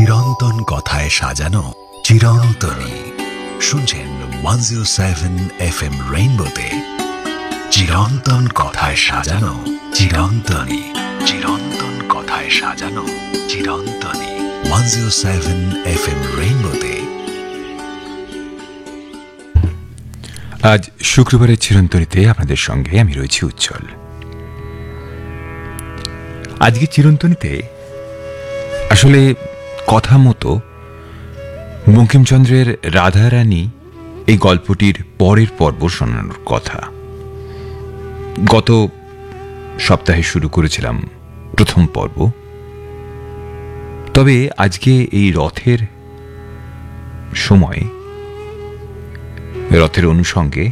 চিরন্তন কথায় সাজানো চিরন্তনী। শুনছেন 107 FM রেইনবোতে চিরন্তন কথায় সাজানো চিরন্তনী। চিরন্তন কথায় সাজানো চিরন্তনী 107 FM রেইনবোতে। আজ শুক্রবারের চিরন্তনীতে আপনাদের সঙ্গে আমি রয়েছি উজ্জ্বল। আজকে চিরন্তনীতে আসলে কথা মতো বঙ্কিমচন্দ্রের রাধারানী এই গল্পটির পরের পর্ব শোনানোর কথা। গত সপ্তাহে শুরু করেছিলাম প্রথম পর্ব, তবে আজকে এই রথের সময়, রথের অনুষঙ্গে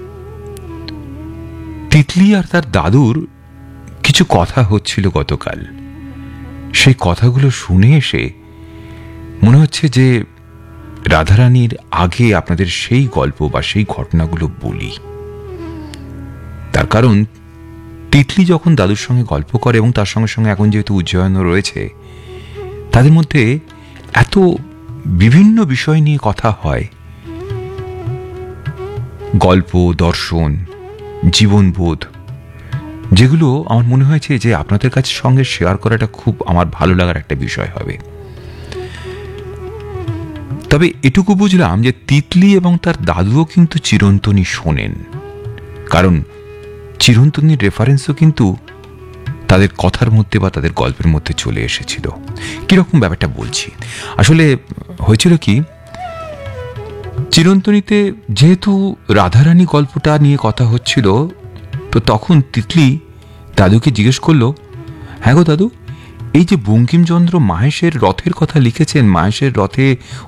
তিতলি আর তার দাদুর কিছু কথা হচ্ছিল গতকাল। সেই কথাগুলো শুনে এসে মনে হচ্ছে যে রাধারানীর আগে আপনাদের সেই গল্প বা সেই ঘটনাগুলো বলি। তার কারণ তিতলি যখন দাদুর সঙ্গে গল্প করে এবং তার সঙ্গে সঙ্গে এখন যেহেতু উজ্জয়নও রয়েছে, তাদের মধ্যে এত বিভিন্ন বিষয় নিয়ে কথা হয়, গল্প, দর্শন, জীবনবোধ, যেগুলো আমার মনে হয়েছে যে আপনাদের কাছে সঙ্গে শেয়ার করাটা খুব আমার ভালো লাগার একটা বিষয় হবে। তবে এটুকু বুঝলাম যে তিতলি এবং তার দাদুও কিন্তু চিরন্তনী শোনেন, কারণ চিরন্তনীর রেফারেন্সও কিন্তু তাদের কথার মধ্যে বা তাদের গল্পের মধ্যে চলে এসেছিল। কিরকম ব্যাপারটা বলছি, আসলে হয়েছিল কি, চিরন্তনীতে যেহেতু রাধারানী গল্পটা নিয়ে কথা হচ্ছিল, তো তখন তিতলি দাদুকে জিজ্ঞেস করলো, হ্যাঁ গো দাদু, এই যে বঙ্কিমচন্দ্র মাহেশের রথের কথা লিখেছেন, মাহেশের রথে